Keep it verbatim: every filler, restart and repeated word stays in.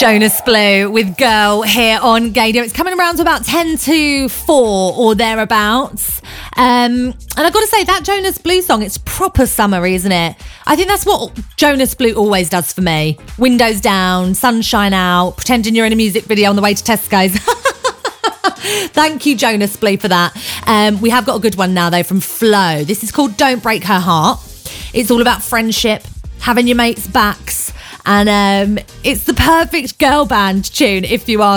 Jonas Blue with Girl here on Gaydio. It's coming around to about ten to four or thereabouts. Um, and I've got to say, that Jonas Blue song, it's proper summery, isn't it? I think that's what Jonas Blue always does for me. Windows down, sunshine out, pretending you're in a music video on the way to Tesco's. Thank you, Jonas Blue, for that. Um, we have got a good one now, though, from Flo. This is called Don't Break Her Heart. It's all about friendship, having your mates' backs, and um, it's the perfect girl band tune, if you ask